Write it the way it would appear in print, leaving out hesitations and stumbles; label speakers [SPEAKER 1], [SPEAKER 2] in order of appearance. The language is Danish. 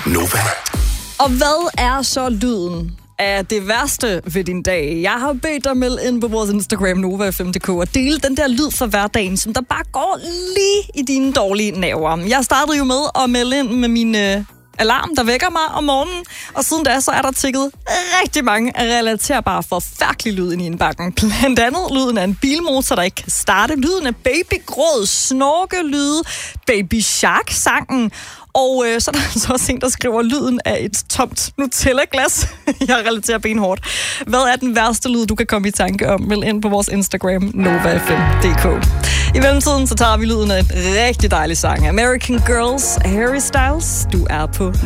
[SPEAKER 1] Nova.
[SPEAKER 2] Og hvad er så lyden af det værste ved din dag? Jeg har bedt dig melde ind på vores Instagram, Nova5.dk, og dele den der lyd fra hverdagen, som der bare går lige i dine dårlige nerver. Jeg startede jo med at melde ind med min alarm, der vækker mig om morgenen, og siden da, så er der tikket rigtig mange relaterbare forfærdelige lyd ind i indbakken. Blandt andet lyden af en bilmotor, der ikke kan starte, lyden af babygråd, snorkelyde, Baby Shark-sangen, og så er der altså også en, der skriver lyden af et tomt Nutella-glas. Jeg relaterer benhårdt. Hvad er den værste lyd, du kan komme i tanke om? Meld ind på vores Instagram, Nova5.dk. I mellemtiden, så tager vi lyden af en rigtig dejlig sang. American Girls, Harry Styles. Du er på